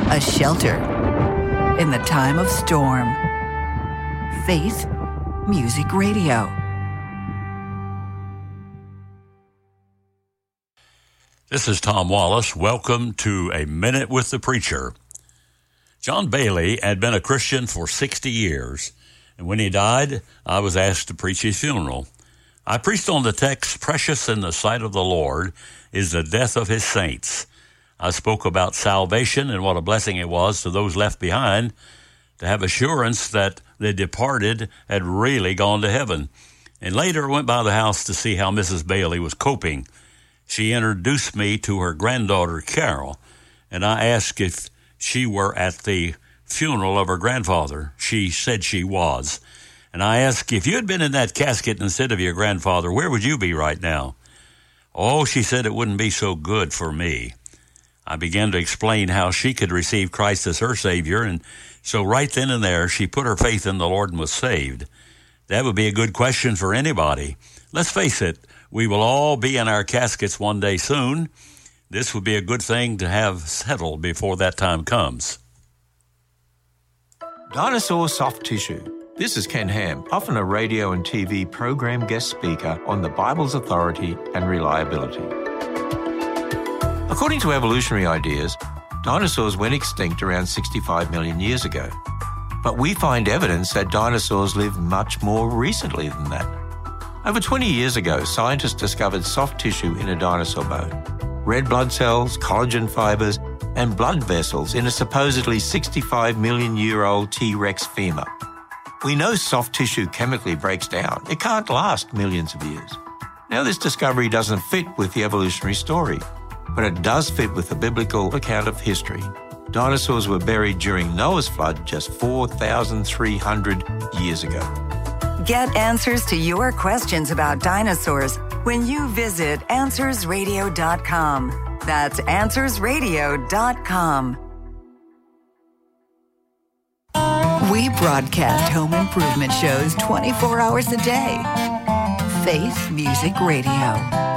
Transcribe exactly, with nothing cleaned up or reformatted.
a shelter in the time of storm. Faith Music Radio. This is Tom Wallace. Welcome to A Minute with the Preacher. John Bailey had been a Christian for sixty years, and when he died, I was asked to preach his funeral. I preached on the text, "Precious in the sight of the Lord is the death of his saints." I spoke about salvation and what a blessing it was to those left behind to have assurance that the departed had really gone to heaven. And later went by the house to see how Missus Bailey was coping. She introduced me to her granddaughter, Carol, and I asked if she were at the funeral of her grandfather. She said she was. And I asked, if you had been in that casket instead of your grandfather, where would you be right now? Oh, she said it wouldn't be so good for me. I began to explain how she could receive Christ as her Savior, and so right then and there, she put her faith in the Lord and was saved. That would be a good question for anybody. Let's face it, we will all be in our caskets one day soon. This would be a good thing to have settled before that time comes. Dinosaur soft tissue. This is Ken Ham, often a radio and T V program guest speaker on the Bible's authority and reliability. According to evolutionary ideas, dinosaurs went extinct around sixty-five million years ago. But we find evidence that dinosaurs lived much more recently than that. Over twenty years ago, scientists discovered soft tissue in a dinosaur bone, red blood cells, collagen fibers, and blood vessels in a supposedly sixty-five million year old T-Rex femur. We know soft tissue chemically breaks down. It can't last millions of years. Now, this discovery doesn't fit with the evolutionary story, but it does fit with the biblical account of history. Dinosaurs were buried during Noah's flood just four thousand three hundred years ago. Get answers to your questions about dinosaurs when you visit answers radio dot com. That's answers radio dot com. We broadcast home improvement shows twenty-four hours a day. Faith Music Radio.